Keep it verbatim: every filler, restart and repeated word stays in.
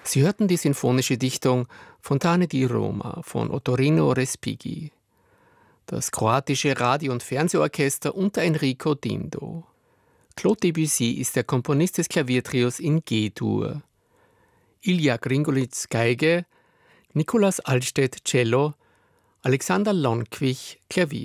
Sie hörten die sinfonische Dichtung Fontane di Roma von Ottorino Respighi, das kroatische Radio- und Fernsehorchester unter Enrico Dindo. Claude Debussy ist der Komponist des Klaviertrios in G-Dur. Ilya Gringolitz Geige, Nikolaus Altstädt Cello, Alexander Lonquich Klavier.